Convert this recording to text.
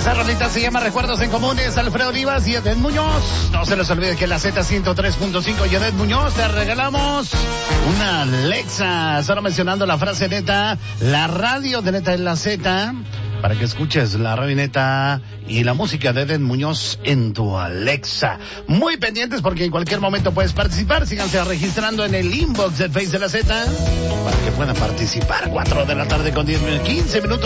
Esa rolita se llama Recuerdos en Comunes, Alfredo Olivas y Edén Muñoz. No se les olvide que en la Z103.5 y Edén Muñoz te regalamos una Alexa. Solo mencionando la frase neta, la radio de neta en la Z, para que escuches la radio neta y la música de Edén Muñoz en tu Alexa. Muy pendientes porque en cualquier momento puedes participar. Síganse registrando en el inbox del Face de la Z para que puedan participar. 4 de la tarde con 15 minutos.